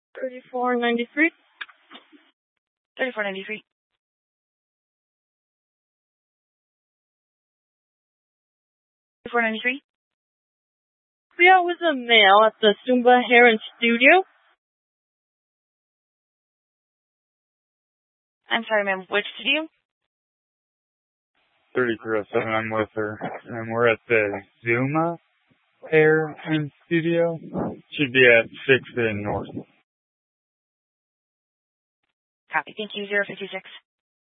3493. 3493. 3493. Yeah, was a male at the Zumba Hair and Studio. I'm sorry, ma'am. Which studio? 3307. I'm with her. And we're at the Zuma Hair and Studio. Should be at 6th and North. Copy. Thank you. 056.